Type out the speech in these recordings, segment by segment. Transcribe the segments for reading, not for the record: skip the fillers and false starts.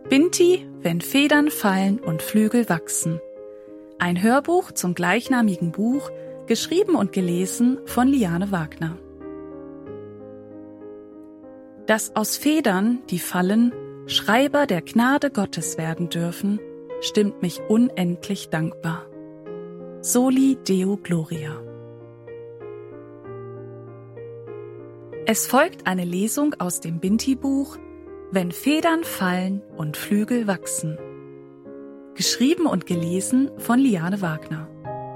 Binti, wenn Federn fallen und Flügel wachsen. Ein Hörbuch zum gleichnamigen Buch, geschrieben und gelesen von Liane Wagner. Dass aus Federn, die fallen, Schreiber der Gnade Gottes werden dürfen, stimmt mich unendlich dankbar. Soli Deo Gloria. Es folgt eine Lesung aus dem Binti-Buch Wenn Federn fallen und Flügel wachsen. Geschrieben und gelesen von Liane Wagner.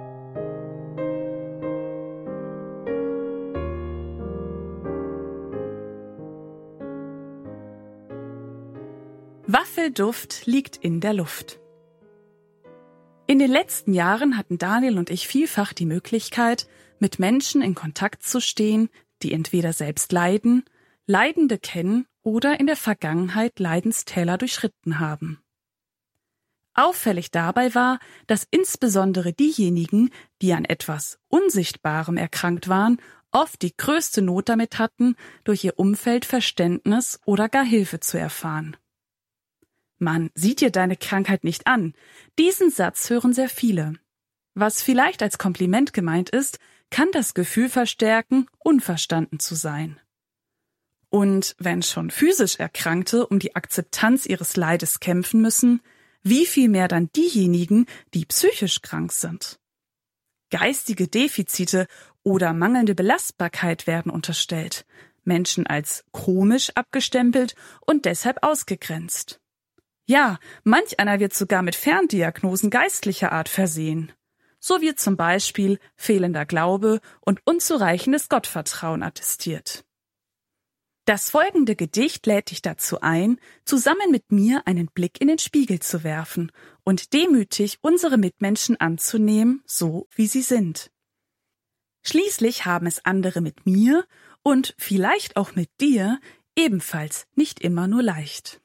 Waffelduft liegt in der Luft. In den letzten Jahren hatten Daniel und ich vielfach die Möglichkeit, mit Menschen in Kontakt zu stehen, die entweder selbst leiden, Leidende kennen oder in der Vergangenheit Leidenstäler durchschritten haben. Auffällig dabei war, dass insbesondere diejenigen, die an etwas Unsichtbarem erkrankt waren, oft die größte Not damit hatten, durch ihr Umfeld Verständnis oder gar Hilfe zu erfahren. Man sieht dir deine Krankheit nicht an. Diesen Satz hören sehr viele. Was vielleicht als Kompliment gemeint ist, kann das Gefühl verstärken, unverstanden zu sein. Und wenn schon physisch Erkrankte um die Akzeptanz ihres Leides kämpfen müssen, wie viel mehr dann diejenigen, die psychisch krank sind? Geistige Defizite oder mangelnde Belastbarkeit werden unterstellt, Menschen als komisch abgestempelt und deshalb ausgegrenzt. Ja, manch einer wird sogar mit Ferndiagnosen geistlicher Art versehen. So wird zum Beispiel fehlender Glaube und unzureichendes Gottvertrauen attestiert. Das folgende Gedicht lädt dich dazu ein, zusammen mit mir einen Blick in den Spiegel zu werfen und demütig unsere Mitmenschen anzunehmen, so wie sie sind. Schließlich haben es andere mit mir und vielleicht auch mit dir ebenfalls nicht immer nur leicht.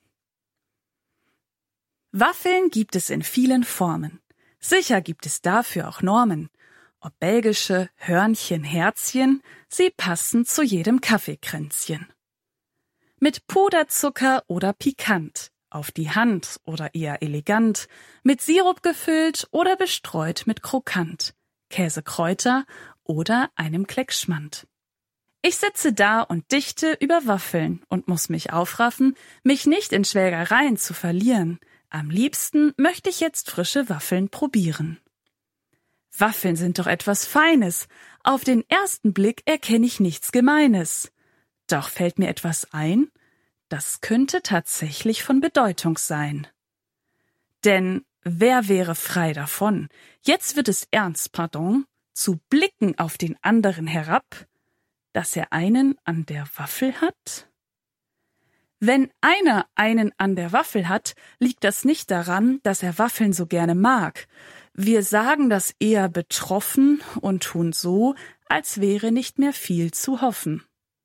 Waffeln gibt es in vielen Formen. Sicher gibt es dafür auch Normen. Ob belgische, Hörnchen, Herzchen, sie passen zu jedem Kaffeekränzchen. Mit Puderzucker oder pikant, auf die Hand oder eher elegant, mit Sirup gefüllt oder bestreut mit Krokant, Käsekräuter oder einem Kleckschmand. Ich sitze da und dichte über Waffeln und muss mich aufraffen, mich nicht in Schwelgereien zu verlieren. Am liebsten möchte ich jetzt frische Waffeln probieren. Waffeln sind doch etwas Feines. Auf den ersten Blick erkenne ich nichts Gemeines. Doch fällt mir etwas ein, das könnte tatsächlich von Bedeutung sein. Denn wer wäre frei davon, jetzt wird es ernst, zu blicken auf den anderen herab, dass er einen an der Waffel hat? Wenn einer einen an der Waffel hat, liegt das nicht daran, dass er Waffeln so gerne mag. Wir sagen das eher betroffen und tun so, als wäre nicht mehr viel zu hoffen.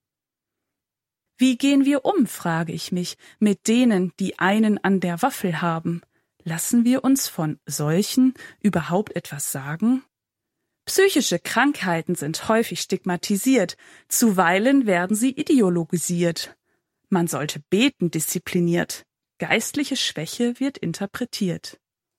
Wie gehen wir um, frage ich mich, mit denen, die einen an der Waffel haben? Lassen wir uns von solchen überhaupt etwas sagen? Psychische Krankheiten sind häufig stigmatisiert, zuweilen werden sie ideologisiert. Man sollte beten diszipliniert, geistliche Schwäche wird interpretiert.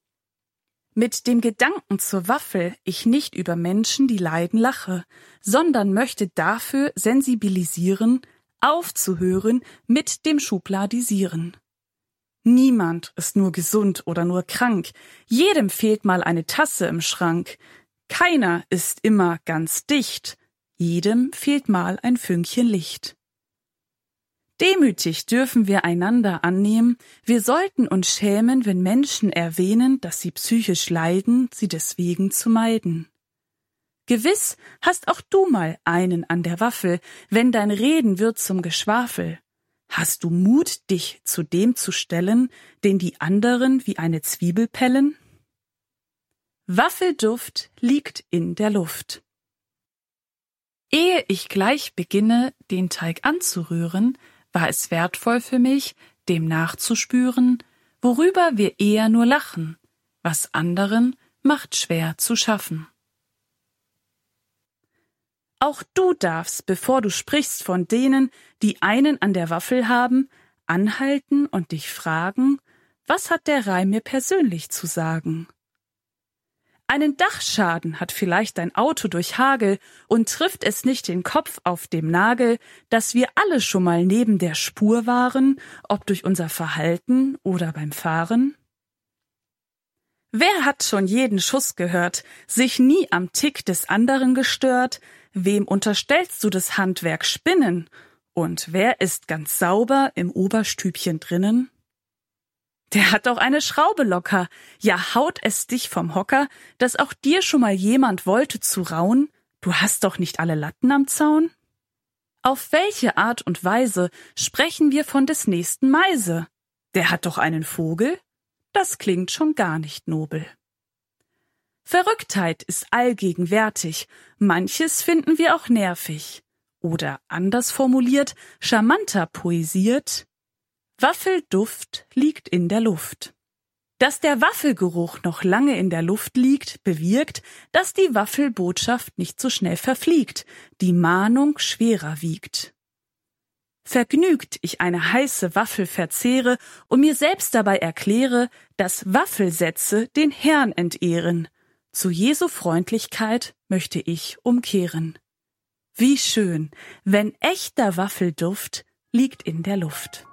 Mit dem Gedanken zur Waffel ich nicht über Menschen, die leiden, lache, sondern möchte dafür sensibilisieren, aufzuhören mit dem Schubladisieren. Niemand ist nur gesund oder nur krank, jedem fehlt mal eine Tasse im Schrank. Keiner ist immer ganz dicht, jedem fehlt mal ein Fünkchen Licht. Demütig dürfen wir einander annehmen, wir sollten uns schämen, wenn Menschen erwähnen, dass sie psychisch leiden, sie deswegen zu meiden. Gewiss hast auch du mal einen an der Waffel, wenn dein Reden wird zum Geschwafel. Hast du Mut, dich zu dem zu stellen, den die anderen wie eine Zwiebel pellen? Waffelduft liegt in der Luft. Ehe ich gleich beginne, den Teig anzurühren, war es wertvoll für mich, dem nachzuspüren, worüber wir eher nur lachen, was anderen macht schwer zu schaffen. Auch du darfst, bevor du sprichst von denen, die einen an der Waffel haben, anhalten und dich fragen, Was hat der Reim mir persönlich zu sagen? Einen Dachschaden hat vielleicht dein Auto durch Hagel und trifft es nicht den Kopf auf dem Nagel, dass wir alle schon mal neben der Spur waren, ob durch unser Verhalten oder beim Fahren? Wer hat schon jeden Schuss gehört, sich nie am Tick des anderen gestört? Wem unterstellst du das Handwerk Spinnen? Und wer ist ganz sauber im Oberstübchen drinnen? Der hat doch eine Schraube locker. Ja, haut es dich vom Hocker, dass auch dir schon mal jemand wollte zu rauen? Du hast doch nicht alle Latten am Zaun? Auf welche Art und Weise sprechen wir von des nächsten Meise? Der hat doch einen Vogel? Das klingt schon gar nicht nobel. Verrücktheit ist allgegenwärtig, manches finden wir auch nervig. Oder anders formuliert, charmanter poesiert: Waffelduft liegt in der Luft. Dass der Waffelgeruch noch lange in der Luft liegt, bewirkt, dass die Waffelbotschaft nicht so schnell verfliegt, die Mahnung schwerer wiegt. Vergnügt ich eine heiße Waffel verzehre und mir selbst dabei erkläre, dass Waffelsätze den Herrn entehren, zu Jesu Freundlichkeit möchte ich umkehren. Wie schön, wenn echter Waffelduft liegt in der Luft.